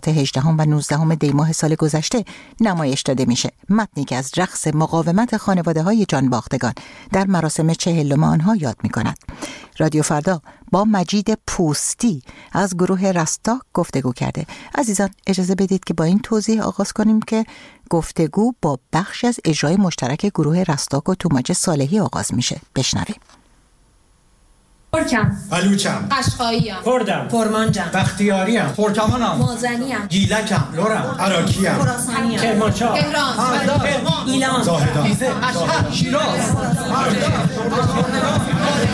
توسط 18 و 19 دی ماه سال گذشته نمایش داده میشه. متنی که از رقص مقاومت خانواده‌های جانباختگان در مراسم 40 آنها یاد میکند. رادیو فردا با مجید پوستی از گروه رستاک گفتگو کرده. عزیزان اجازه بدید که با این توضیح آغاز کنیم که گفتگو با بخشی از اجرای مشترک گروه رستاک و توماج صالحی آغاز میشه. بشنویم. ترکم، علوچم، قشقاییم، کردم، کرمانجم، بختیاریم، ترکمانم، مازنیم، گیلکم، لورم، عراقیم، خراسانیم، کرمانشاه، تهران، ایلان، ایلان، زاهدان، شیراز،